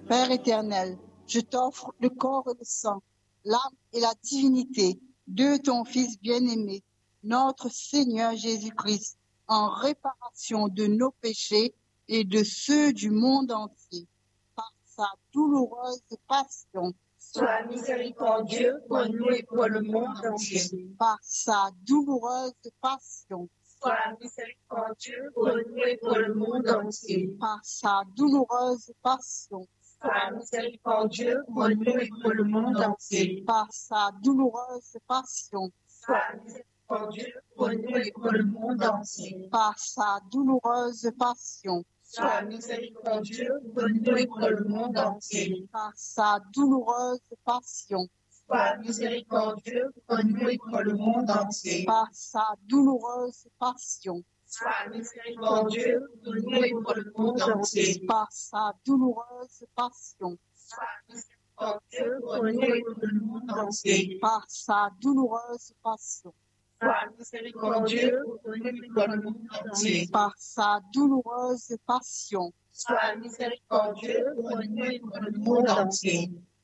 Père éternel, je t'offre le corps et le sang, l'âme et la divinité de ton Fils bien-aimé, notre Seigneur Jésus-Christ, en réparation de nos péchés et de ceux du monde entier, par sa douloureuse passion. Sois miséricordieux pour nous et pour le monde entier. Par sa douloureuse passion. Sois miséricordieux pour nous et pour le monde entier. Par sa douloureuse passion. Sois miséricordieux pour nous et pour le monde entier. Par sa douloureuse passion. Sois miséricordieux pour nous et pour le monde entier. Par sa douloureuse passion. Sois miséricordieux pour nous et pour le monde entier. Par sa douloureuse passion. Sois miséricordieux pour nous et pour le monde entier. Par sa douloureuse passion. Sois miséricordieux pour nous et pour le monde entier. Par sa douloureuse passion. Sois miséricordieux pour nous et pour le monde entier. Par sa douloureuse passion. Sois miséricordieux pour nous et pour le monde entier. Par sa douloureuse passion. Sois miséricordieux pour nous et pour le monde entier.